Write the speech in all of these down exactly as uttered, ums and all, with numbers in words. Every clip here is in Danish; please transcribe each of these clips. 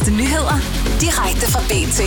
vigtigste nyheder direkte fra B T.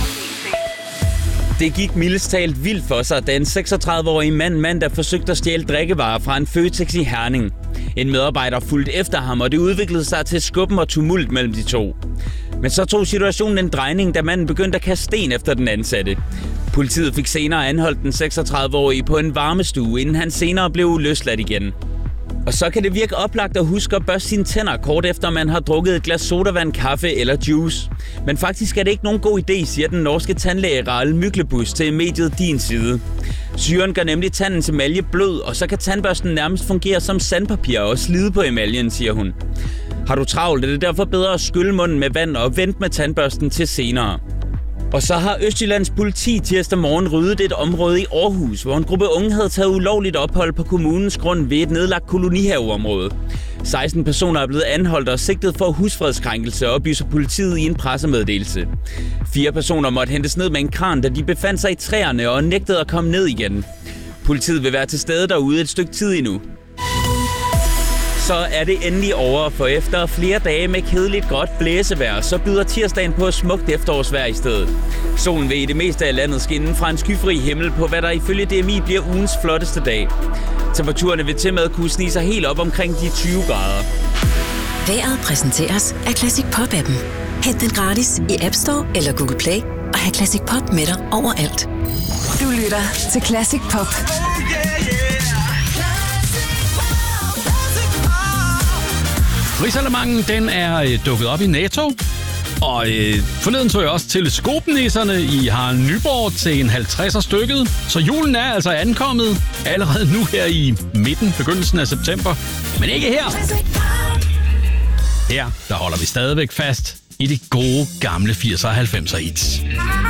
Det gik mildest talt vildt for sig, da en seksogtredive-årig mand mandag forsøgte at stjæle drikkevarer fra en Føtex i Herning. En medarbejder fulgte efter ham, og det udviklede sig til skubben og tumult mellem de to. Men så tog situationen en drejning, da manden begyndte at kaste sten efter den ansatte. Politiet fik senere anholdt den seksogtredive-årige på en varmestue, inden han senere blev løsladt igen. Og så kan det virke oplagt at huske at børste sine tænder kort efter man har drukket et glas sodavand, kaffe eller juice. Men faktisk er det ikke nogen god idé, siger den norske tandlæge Rael Myklebust til mediet Din Side. Syren gør nemlig tandens emalje blød, og så kan tandbørsten nærmest fungere som sandpapir og slide på emaljen, siger hun. Har du travlt, er det derfor bedre at skylle munden med vand og vente med tandbørsten til senere. Og så har Østjyllands politi tirsdag morgen ryddet et område i Aarhus, hvor en gruppe unge havde taget ulovligt ophold på kommunens grund ved et nedlagt kolonihaveområde. seksten personer er blevet anholdt og sigtet for husfredskrænkelse, oplyser politiet i en pressemeddelelse. Fire personer måtte hentes ned med en kran, da de befandt sig i træerne og nægtede at komme ned igen. Politiet vil være til stede derude et stykke tid endnu. Så er det endelig over, for efter flere dage med kedeligt godt blæsevejr, så byder tirsdagen på smukt efterårsvejr i stedet. Solen vil i det meste af landet skinne fra en skyfri himmel på, hvad der ifølge D M I bliver ugens flotteste dag. Temperaturerne vil til med kunne snige sig helt op omkring de tyve grader. Vejret præsenteres af Classic Pop-appen. Hent den gratis i App Store eller Google Play og have Classic Pop med dig overalt. Du lytter til Classic Pop. Rigsalemangen, den er øh, dukket op i Netto, og øh, forleden tog jeg også teleskopnisserne i Harald Nyborg til en halvtredser stykket, så julen er altså ankommet allerede nu her i midten, begyndelsen af september, men ikke her. Her, der holder vi stadigvæk fast i de gode gamle firser og halvfemser hits.